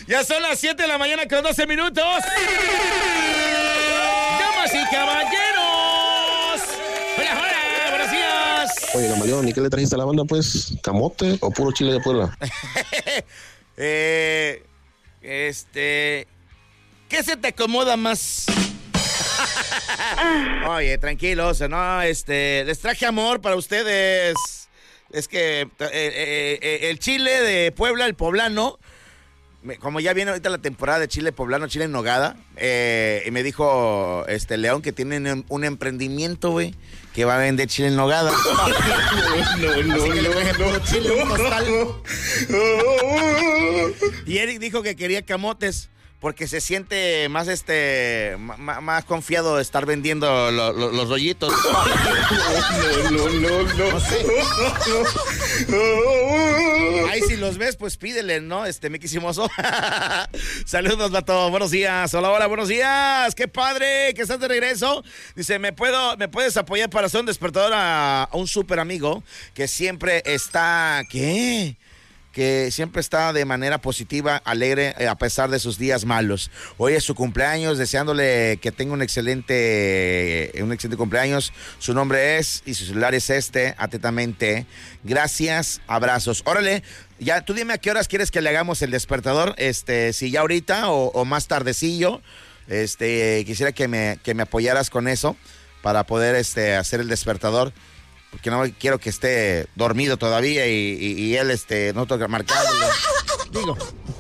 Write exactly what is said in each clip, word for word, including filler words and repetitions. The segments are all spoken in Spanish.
Ya son las siete de la mañana con doce minutos. Damas y caballeros. Hola, hola, buenos días. Oye, Gamalión, ¿y qué le trajiste a la banda, pues? ¿Camote o puro chile de Puebla? eh, este... ¿Qué se te acomoda más? Oye, tranquilos, no, este... Les traje amor para ustedes. Es que eh, eh, eh, el chile de Puebla, el poblano, me, como ya viene ahorita la temporada de chile poblano, chile en nogada, eh, y me dijo este León que tienen un, un emprendimiento, güey, que va a vender chile en nogada. No, no, Así que no, le traje puro chile, un costal. Y Eric dijo que quería camotes, porque se siente más este más, más confiado de estar vendiendo lo, lo, los rollitos. No, no, no, no. No sé. Ahí si los ves, pues pídele, ¿no? Este, mi quisimoso. Saludos, vato. Buenos días. Hola, hola, buenos días. Qué padre que estás de regreso. Dice, ¿me puedo, me puedes apoyar para hacer un despertador a, a un súper amigo que siempre está, ¿qué? que siempre está de manera positiva, alegre, a pesar de sus días malos. Hoy es su cumpleaños, deseándole que tenga un excelente, un excelente cumpleaños. Su nombre es, y su celular es este, atentamente. Gracias, abrazos. Órale, ya, tú dime a qué horas quieres que le hagamos el despertador, este, si ya ahorita o, o más tardecillo. Este, quisiera que me, que me apoyaras con eso para poder, este, hacer el despertador. Porque no quiero que esté dormido todavía y, y, y él, este, no toca marcarle. Digo.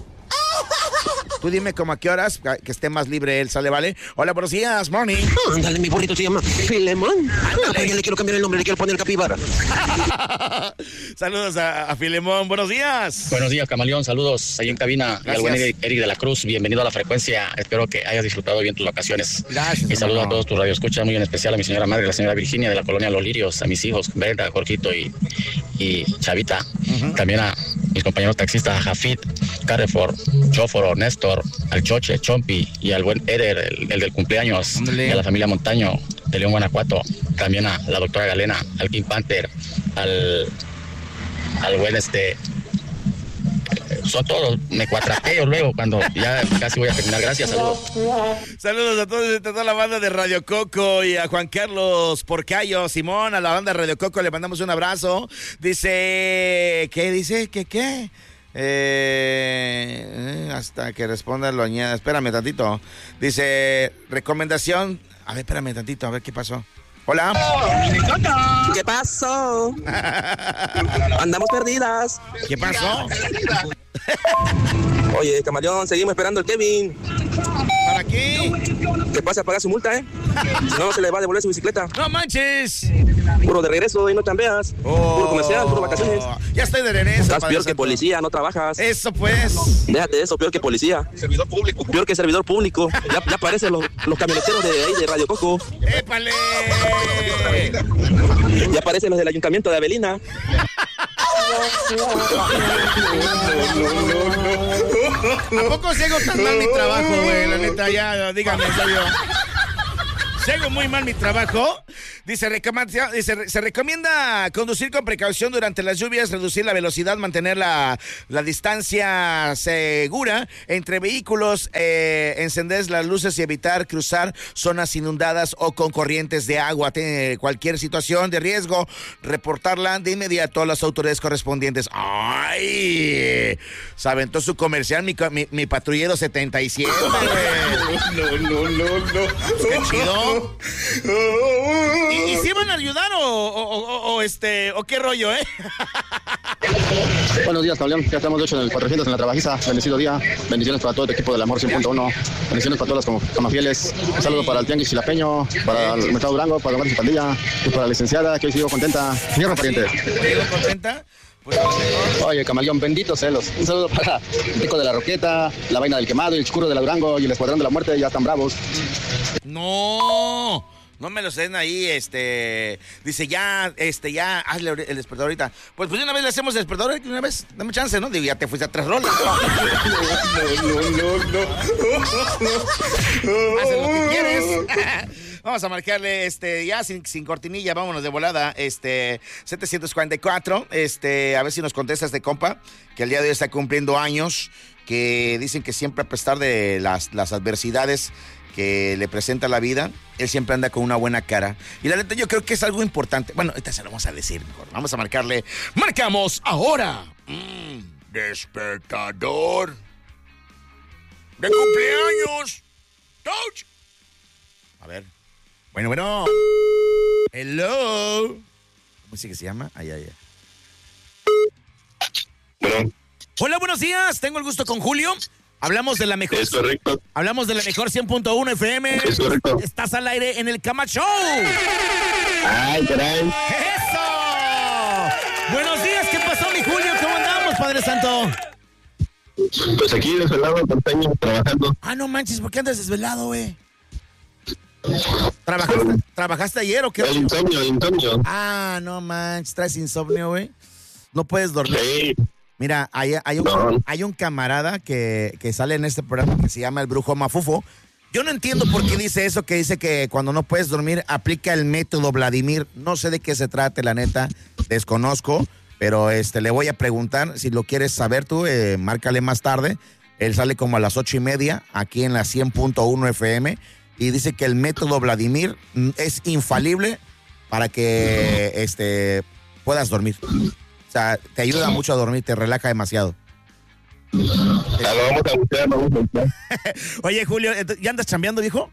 Tú dime como a qué horas, que esté más libre él, ¿sale, vale? Hola, buenos días, morning. Ándale, mi burrito se llama Filemón. Ándale. Ya le quiero cambiar el nombre, le quiero poner capibara. Saludos a, a Filemón, buenos días. Buenos días, Camaleón, saludos ahí en cabina. Gracias. Y al buen Eric, Eric de la Cruz, bienvenido a La Frecuencia. Espero que hayas disfrutado bien tus vacaciones. Gracias. Y saludos a todos tus radioescuchas, muy en especial a mi señora madre, la señora Virginia de la colonia Los Lirios, a mis hijos, Brenda, Jorgito y, y Chavita. Uh-huh. También a mis compañeros taxistas, a Jafit, Carrefour, Chóforo, Néstor, al Choche, Chompi y al buen Eder, el, el del cumpleaños. Andale. Y a la familia Montaño de León, Guanajuato. También a la doctora Galena, al King Panther, al, al buen este... Son todos, me cuatrapeo luego cuando ya casi voy a terminar. Gracias, saludos. Saludos a todos, a toda la banda de Radio Coco y a Juan Carlos Porcayo, Simón, a la banda de Radio Coco le mandamos un abrazo. Dice, ¿qué dice? ¿Qué qué? Eh, hasta que responda lo añada. Espérame tantito. Dice, recomendación. A ver, espérame tantito, a ver qué pasó. Hola. ¿Qué pasó? Andamos perdidas. ¿Qué pasó? Oye, Camaleón, seguimos esperando al Kevin. ¿Para qué? Que pase a pagar su multa, ¿eh? Si no, se le va a devolver su bicicleta. ¡No manches! Puro de regreso y no chambeas. Oh, puro comercial, puro vacaciones. Ya estoy de regreso. Estás peor que policía, no trabajas. Eso pues. Déjate eso, peor que policía. Servidor público. Peor que servidor público. Ya, ya aparecen los, los camioneteros de ahí, de Radio Coco. ¡Épale! Ya aparecen los del ayuntamiento de Avelina. ¿A poco si hago tan mal mi trabajo, güey? La neta, ya, díganme, en serio. Si hago muy mal mi trabajo, dice, dice, se recomienda conducir con precaución durante las lluvias, reducir la velocidad, mantener la, la distancia segura entre vehículos, eh, encender las luces y evitar cruzar zonas inundadas o con corrientes de agua. Tiene cualquier situación de riesgo, reportarla de inmediato a las autoridades correspondientes. ¡Ay! Se aventó su comercial, mi, mi, mi patrullero setenta y siete, güey. No, no, no, no. ¡Qué chido! ¿Y, y si van a ayudar o, o, o, o este o qué rollo, eh? Buenos días, Camaleón. Ya estamos de hecho en el cuatrocientos en la trabajiza. Bendecido día. Bendiciones para todo el equipo del Amor cien punto uno. Bendiciones para todas las camafieles. Un saludo para el Tianguis Chilapeño, para el Mercado Durango, para Don y Pandilla y para la licenciada que hoy sigo contenta. Señor pariente. ¿Sigo contenta? Pues, oye, Camaleón, benditos celos. Un saludo para el Pico de la Roqueta, la Vaina del Quemado, el Chicuro de la Durango y el Escuadrón de la Muerte. Ya están bravos. No, no me lo den ahí, este, dice ya, este, ya, hazle el despertador ahorita. Pues, pues de una vez le hacemos el despertador, una vez, dame chance, ¿no? Digo, ya te fuiste a tres rolas. No, no, no, no, no. Haz lo que quieres. Vamos a marcarle, este, ya sin, sin cortinilla, vámonos de volada, este, setecientos cuarenta y cuatro, este, a ver si nos contesta este compa, que el día de hoy está cumpliendo años, que dicen que siempre a pesar de las, las adversidades que le presenta la vida, él siempre anda con una buena cara. Y la neta, yo creo que es algo importante. Bueno, ahorita se lo vamos a decir mejor. Vamos a marcarle. ¡Marcamos ahora! Mm, despertador de cumpleaños. Touch. A ver. Bueno, bueno. Hello. ¿Cómo es que se llama? Ay, ay, ay. Bueno, Hola, buenos días. Tengo el gusto con Julio. Hablamos de la mejor. es correcto. Hablamos de la mejor cien punto uno F M. Es correcto. Estás al aire en el Cama Show. Ay, caray. ¡Eso! Buenos días, ¿qué pasó, mi Julio? ¿Cómo andamos, Padre Santo? Pues aquí desvelado, porteño, trabajando. Ah, no manches, ¿por qué andas desvelado, güey? ¿Trabajaste, ¿Trabajaste ayer o qué? El insomnio, el insomnio. Ah, no manches, traes insomnio, güey. No puedes dormir. Sí. Mira, hay, hay, un, No. hay un camarada que, que sale en este programa que se llama El Brujo Mafufo. Yo no entiendo por qué dice eso, que dice que cuando no puedes dormir aplica el método Vladimir. No sé de qué se trate, la neta, desconozco, pero este le voy a preguntar. Si lo quieres saber tú, eh, márcale más tarde. Él sale como a las ocho y media aquí en la cien punto uno F M y dice que el método Vladimir es infalible para que este, puedas dormir. O sea, te ayuda mucho a dormir, te relaja demasiado. Ya lo vamos a buscar, lo vamos a buscar. Oye, Julio, ¿ya andas chambeando, viejo?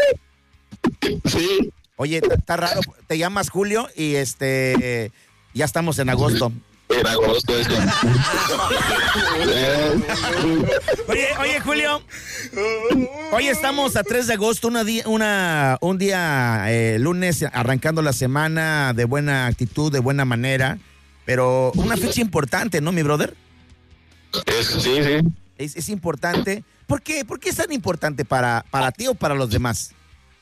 Sí. Oye, está raro, te llamas Julio y este ya estamos en agosto. Era agosto eso. Oye, oye, Julio. Hoy estamos a tres de agosto, una día, una, un día eh, lunes, arrancando la semana de buena actitud, de buena manera. Pero una fecha importante, ¿no, mi brother? Es, sí, sí. Es, es importante. ¿Por qué? ¿Por qué es tan importante para, para ti o para los demás?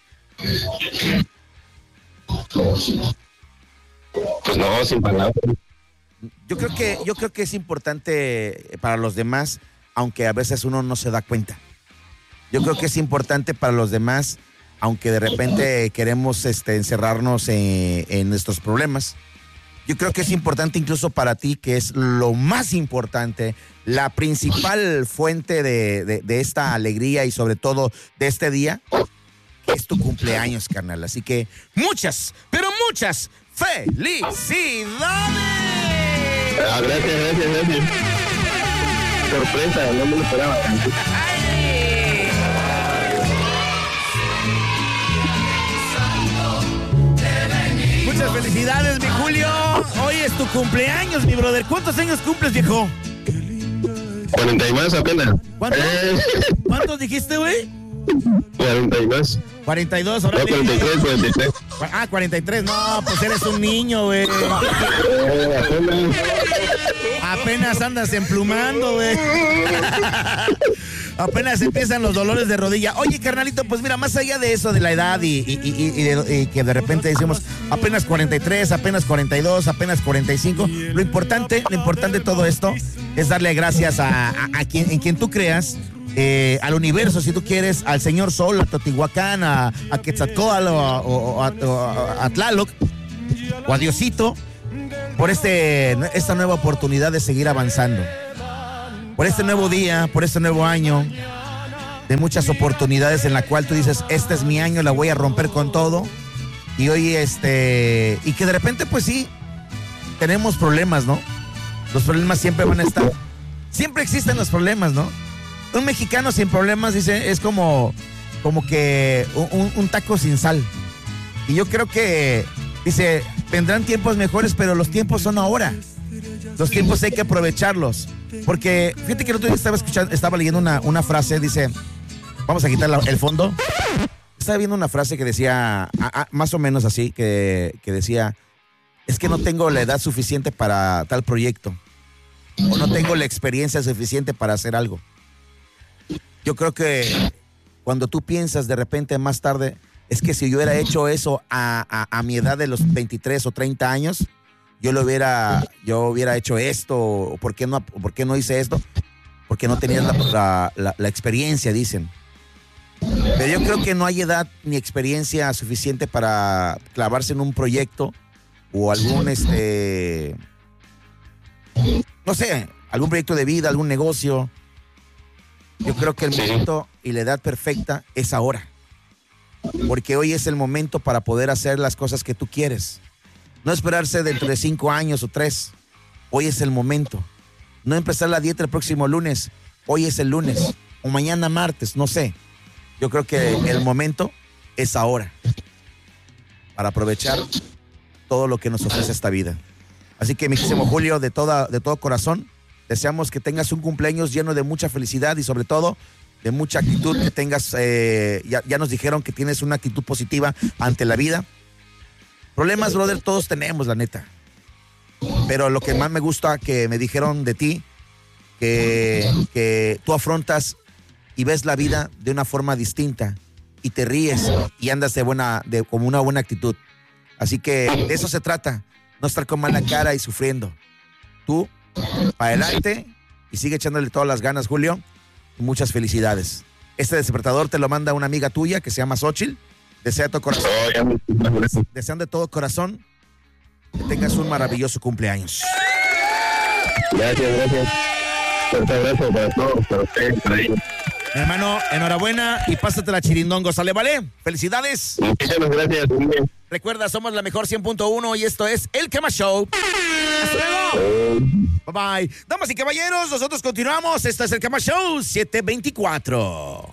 Pues no, sin palabras. Yo creo que, yo creo que es importante para los demás, aunque a veces uno no se da cuenta. Yo creo que es importante para los demás, aunque de repente queremos este, encerrarnos en, en nuestros problemas. Yo creo que es importante incluso para ti, que es lo más importante, la principal fuente de, de, de esta alegría y sobre todo de este día, que es tu cumpleaños, carnal. Así que muchas, pero muchas felicidades. Ah, gracias, gracias, gracias. Sorpresa, no me lo esperaba. Muchas felicidades, mi Julio. Hoy es tu cumpleaños, mi brother. ¿Cuántos años cumples, viejo? cuarenta y más apenas. ¿Cuántos? Eh, ¿Cuántos dijiste, güey? cuarenta y más. cuarenta y dos, ahora No, cuarenta y tres, cuarenta y tres. Ah, cuarenta y tres. No, pues eres un niño, güey. Eh, apenas. Apenas andas emplumando, güey. Apenas empiezan los dolores de rodilla. Oye, carnalito, pues mira, más allá de eso, de la edad y, y, y, y, de, y que de repente decimos apenas cuarenta y tres, apenas cuarenta y dos, apenas cuarenta y cinco, lo importante, lo importante de todo esto es darle gracias a, a, a quien, en quien tú creas, eh, al universo, si tú quieres, al Señor Sol, a Teotihuacán, a, a Quetzalcóatl o a, o, a, o a, a Tlaloc, o a Diosito, por este, esta nueva oportunidad de seguir avanzando. Por este nuevo día, por este nuevo año, de muchas oportunidades en la cual tú dices, este es mi año, la voy a romper con todo. Y hoy, este, y que de repente, pues sí, tenemos problemas, ¿no? Los problemas siempre van a estar. Siempre existen los problemas, ¿no? Un mexicano sin problemas, dice, es como, como que un, un taco sin sal. Y yo creo que, dice, vendrán tiempos mejores, pero los tiempos son ahora. Los tiempos hay que aprovecharlos. Porque, fíjate que el otro día estaba escuchando, estaba leyendo una, una frase, dice, vamos a quitar la, el fondo. Estaba viendo una frase que decía, a, a, más o menos así, que, que decía, es que no tengo la edad suficiente para tal proyecto. O no tengo la experiencia suficiente para hacer algo. Yo creo que cuando tú piensas de repente más tarde, es que si yo hubiera hecho eso a, a, a mi edad de los veintitrés o treinta años, yo lo hubiera, yo hubiera hecho esto, ¿por qué no, por qué no hice esto? Porque no tenías la, la, la, la experiencia, dicen. Pero yo creo que no hay edad ni experiencia suficiente para clavarse en un proyecto o algún, este, no sé, algún proyecto de vida, algún negocio. Yo creo que el momento y la edad perfecta es ahora. Porque hoy es el momento para poder hacer las cosas que tú quieres. No esperarse dentro de cinco años o tres. Hoy es el momento. No empezar la dieta el próximo lunes. Hoy es el lunes. O mañana martes, no sé. Yo creo que el momento es ahora. Para aprovechar todo lo que nos ofrece esta vida. Así que, mi querido Julio, de, toda, de todo corazón, deseamos que tengas un cumpleaños lleno de mucha felicidad y sobre todo de mucha actitud, que tengas, eh, ya, ya nos dijeron que tienes una actitud positiva ante la vida. Problemas, brother, todos tenemos, la neta. Pero lo que más me gusta que me dijeron de ti, que, que tú afrontas y ves la vida de una forma distinta y te ríes y andas de buena, de, como una buena actitud. Así que de eso se trata, no estar con mala cara y sufriendo. Tú, para adelante y sigue echándole todas las ganas, Julio, y muchas felicidades. Este despertador te lo manda una amiga tuya que se llama Xochitl. Desea de todo corazón, deseando de todo corazón que tengas un maravilloso cumpleaños. Gracias, gracias. Fuerte abrazo para todos, para ustedes, para ellos. Mi hermano, enhorabuena y pásate la chirindongo, ¿sale, vale? Felicidades. Muchísimas gracias. Bien. Recuerda, somos la mejor cien punto uno y esto es El Quema Show. Hasta luego. Bye bye. Damas y caballeros, nosotros continuamos. Esto es El Quema Show siete veinticuatro.